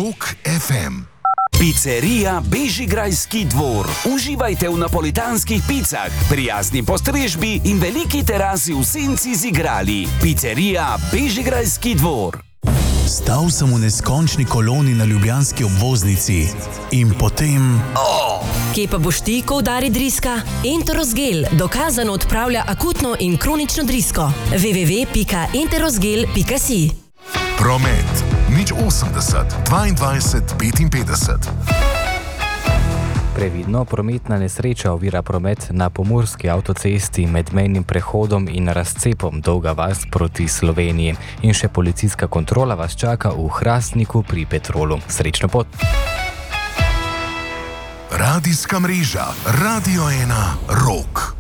Rock FM. Pizzeria Bežigrajski dvor. Uživajte v napolitanskih picah, prijazni postrežbi in veliki terasi v senci z igrali. Pizzeria Bežigrajski dvor. Stal sem v neskončni koloni na ljubljanski obvoznici in potem... Kje pa boš ti, ko udari driska? Enterosgel dokazano odpravlja akutno in kronično drisko. www.enterosgel.si. Promet. 080 22 55. Previdno, prometna nesreča ovira promet na pomurski avtocesti med mejnim prehodom in razcepom Dolga vas proti Sloveniji. In še policijska kontrola vas čaka v Hrastniku pri Petrolu. Srečno pot! Radijska mreža Radio 1 Rock.